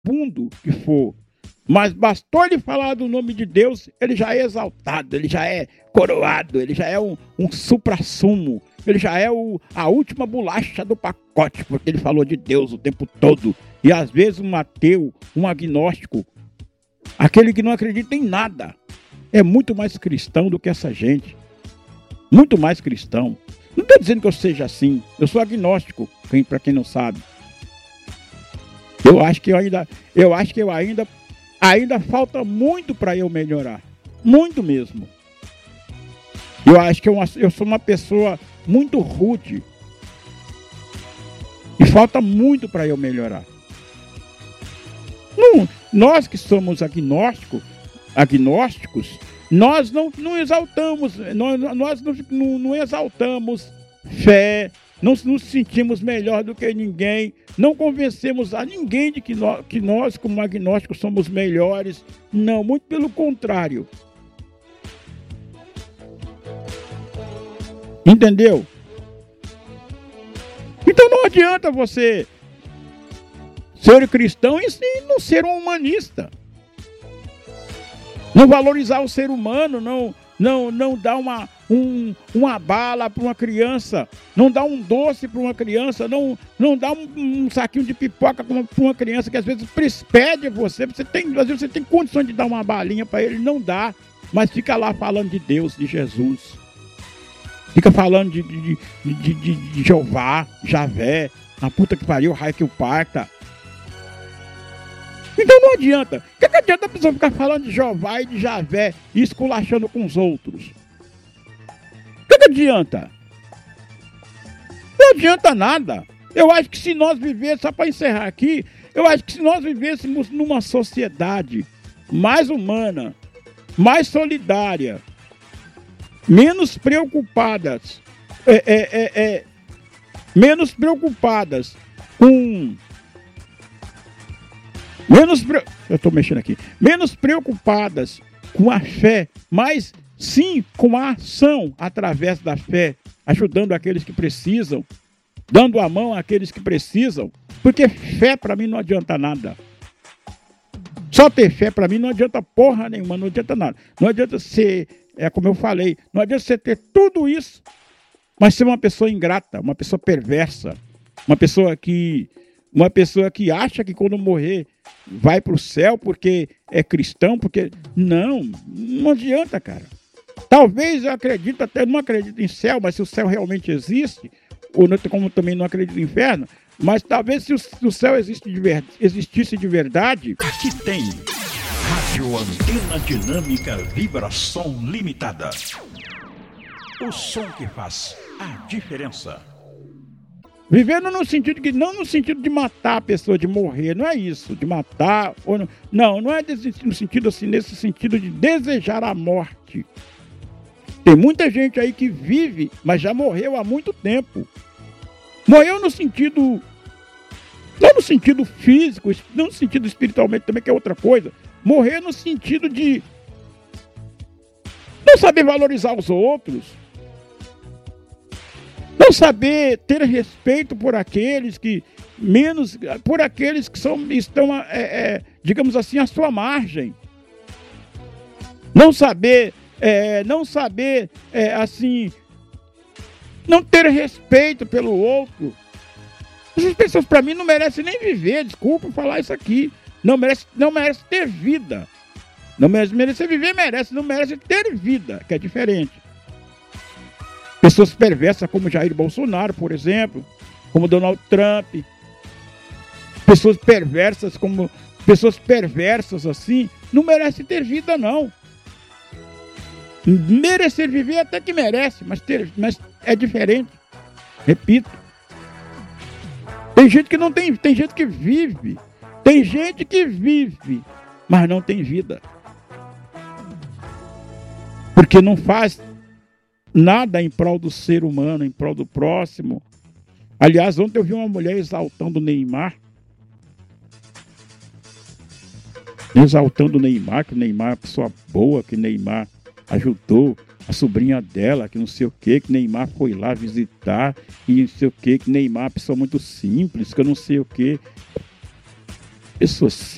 vagabundo que for, mas bastou ele falar do nome de Deus, ele já é exaltado, ele já é coroado, ele já é um suprassumo, ele já é a última bolacha do pacote, porque ele falou de Deus o tempo todo. E às vezes um ateu, um agnóstico, aquele que não acredita em nada, é muito mais cristão do que essa gente. Muito mais cristão. Não estou dizendo que eu seja assim, eu sou agnóstico, para quem não sabe. Eu acho que eu ainda falta muito para eu melhorar. Muito mesmo. Eu acho que eu sou uma pessoa muito rude. E falta muito para eu melhorar. Nós que somos agnósticos, nós não exaltamos, nós não exaltamos fé, não nos sentimos melhor do que ninguém, não convencemos a ninguém de que nós como agnósticos, somos melhores. Não, muito pelo contrário. Entendeu? Então não adianta você ser cristão e não ser um humanista. Não valorizar o ser humano, não dar uma bala para uma criança, não dar um doce para uma criança, não dar um saquinho de pipoca para uma criança que às vezes pede você. Às vezes você tem condições de dar uma balinha para ele, não dá, mas fica lá falando de Deus, de Jesus. Fica falando de Jeová, Javé, a puta que pariu, o raio que o parta. Então não adianta. O que adianta a pessoa ficar falando de Jeová e de Javé e esculachando com os outros? O que adianta? Não adianta nada. Eu acho que se nós vivêssemos, só para encerrar aqui, eu acho que se nós vivêssemos numa sociedade mais humana, mais solidária, menos preocupadas, menos preocupadas com... menos preocupadas com a fé, mas sim com a ação através da fé, ajudando aqueles que precisam, dando a mão àqueles que precisam, porque fé para mim não adianta nada. Só ter fé para mim não adianta porra nenhuma, não adianta nada. Não adianta ser, como eu falei, não adianta você ter tudo isso, mas ser uma pessoa ingrata, uma pessoa perversa, uma pessoa que acha que quando morrer vai para o céu porque é cristão, porque... Não adianta, cara. Talvez eu acredite, até não acredito em céu, mas se o céu realmente existe, ou não, como também não acredito no inferno, mas talvez se o céu existisse de verdade... Aqui tem Rádio Antena Dinâmica Vibração Limitada. O som que faz a diferença. Vivendo no sentido que, não no sentido de matar a pessoa, de morrer, não é isso, de matar, ou não é no sentido assim, nesse sentido de desejar a morte. Tem muita gente aí que vive, mas já morreu há muito tempo. Morreu no sentido, não no sentido físico, não no sentido espiritualmente também, que é outra coisa. Morrer no sentido de não saber valorizar os outros. Não saber ter respeito por aqueles que estão, digamos assim, à sua margem. Não saber, assim, não ter respeito pelo outro. Essas pessoas, para mim, não merecem nem viver, desculpa falar isso aqui. Não merece ter vida. Não merece viver, não merece ter vida, que é diferente. Pessoas perversas como Jair Bolsonaro, por exemplo, como Donald Trump. Pessoas perversas assim, não merecem ter vida, não. Merecer viver até que merece, mas é diferente. Repito. Tem gente que não tem, tem gente que vive. Tem gente que vive, mas não tem vida. Porque não faz nada em prol do ser humano, em prol do próximo. Aliás, ontem eu vi uma mulher exaltando o Neymar. Exaltando o Neymar, que o Neymar é uma pessoa boa, que o Neymar ajudou a sobrinha dela, que não sei o que Neymar foi lá visitar, e não sei o que Neymar é uma pessoa muito simples, que eu não sei o que. Pessoa